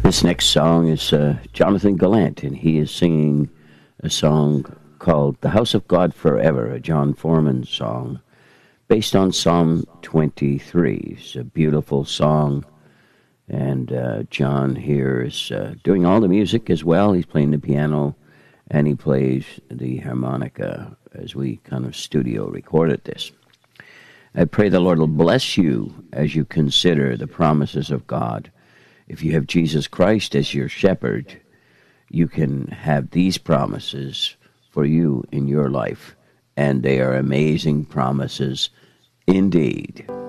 This next song is Jonathan Gallant, and he is singing a song called The House of God Forever, a John Foreman song based on Psalm 23. It's a beautiful song, and John here is doing all the music as well. He's playing the piano, and he plays the harmonica as we kind of studio recorded this. I pray the Lord will bless you as you consider the promises of God. If you have Jesus Christ as your shepherd, you can have these promises for you in your life, and they are amazing promises indeed.